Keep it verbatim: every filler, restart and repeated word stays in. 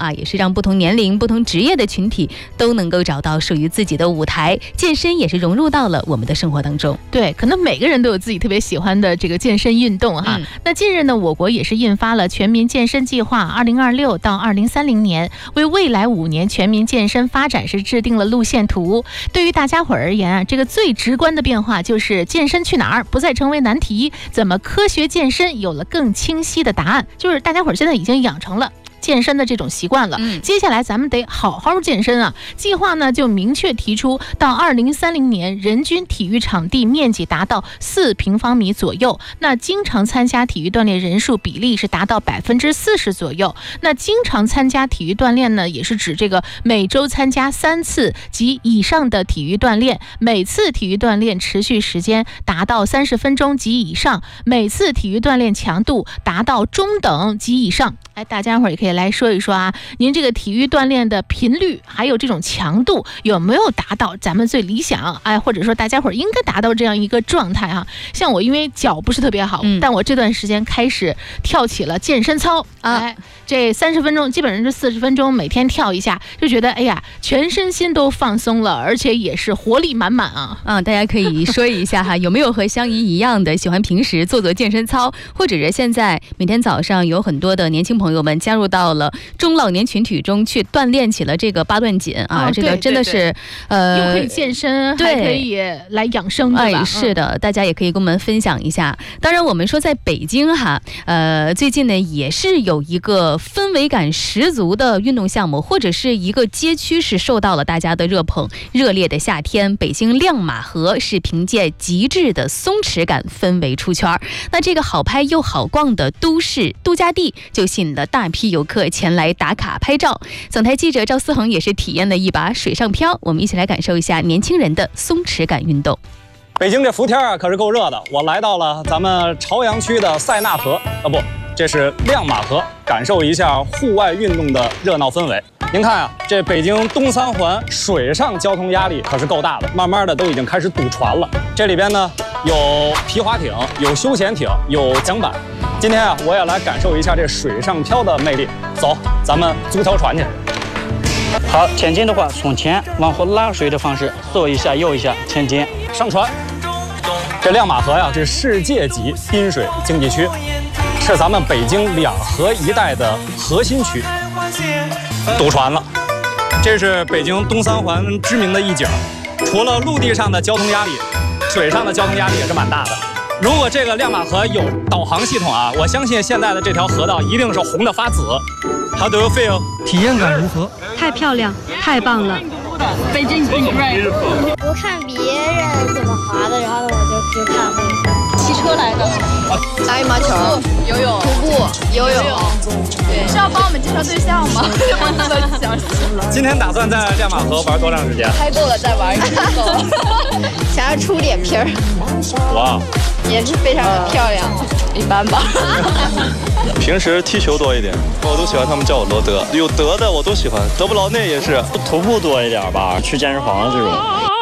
啊，也是让不同年龄、不同职业的群体都能够找到属于自己的舞台。健身也是融入到了我们的生活当中。 对，可能每个人都有自己特别喜欢的这个健身运动哈。嗯、那近日呢，我国也是印发了全民健身计划二零二六到二零三零年，为未来五年全民健身发展是制定了路线图。对于大家伙而言啊，这个最直观的变化就是健身去哪儿不再成为难题，怎么科学健身有了更清晰的答案。就是大家伙现在已经养成了健身的这种习惯了，嗯、接下来咱们得好好健身啊！计划呢就明确提出，到二零三零年，人均体育场地面积达到四平方米左右，那经常参加体育锻炼人数比例是达到百分之四十左右。那经常参加体育锻炼呢，也是指这个每周参加三次及以上的体育锻炼，每次体育锻炼持续时间达到三十分钟及以上，每次体育锻炼强度达到中等及以上。哎，大家伙也可以来说一说啊，您这个体育锻炼的频率还有这种强度有没有达到咱们最理想？哎，或者说大家伙应该达到这样一个状态啊。像我因为脚不是特别好，嗯、但我这段时间开始跳起了健身操啊，哎，这三十分钟基本上是四十分钟，每天跳一下，就觉得哎呀，全身心都放松了，而且也是活力满满啊。 嗯，大家可以说一下哈，有没有和香姨一样的喜欢平时做做健身操，或者是现在每天早上有很多的年轻朋友朋友们加入到了中老年群体中去锻炼起了这个八段锦啊，哦、这个真的是呃，又可以健身，还可以来养生，对吧？ 哎，是的，嗯、大家也可以跟我们分享一下。当然，我们说在北京哈，呃，最近呢也是有一个氛围感十足的运动项目，或者是一个街区是受到了大家的热捧。热烈的夏天，北京亮马河是凭借极致的松弛感氛围出圈。那这个好拍又好逛的都市度假地就吸引了大批游客前来打卡拍照。总台记者赵思恒也是体验了一把水上漂，我们一起来感受一下年轻人的松弛感运动。 北京这伏天啊可是够热的，我来到了咱们朝阳区的塞纳河啊，不，这是亮马河，感受一下户外运动的热闹氛围。您看啊，这北京东三环水上交通压力可是够大的，慢慢的都已经开始堵船了。这里边呢有皮划艇，有休闲艇，有桨板。今天啊，我也来感受一下这水上漂的魅力。走，咱们租条船去。 好，前进的话，从前往后拉水的方式，左一下，右一下，前进， 上船。这亮马河呀，这世界级滨水经济区，是咱们北京两河一带的核心区。堵船了，这是北京东三环知名的一景。除了陆地上的交通压力，水上的交通压力也是蛮大的。如果这个亮马河有导航系统啊，我相信现在的这条河道一定是红的发紫。How do you feel？ 体验感如何？ 太漂亮，太棒了。 北京 great。 我看别人怎么滑的，然后呢我就去看那个。 骑车来的， 打羽毛球、 游泳、 徒步、游泳。 对，是要帮我们介绍对象吗？ 今天打算在亮马河玩多长时间？ 拍够了再玩，够了。 想要出脸皮儿。 哇， 也是非常的漂亮。 一般吧。 平时踢球多一点，我都喜欢他们叫我罗德，有德的我都喜欢，德布劳内也是。 徒步多一点吧，去健身房这种。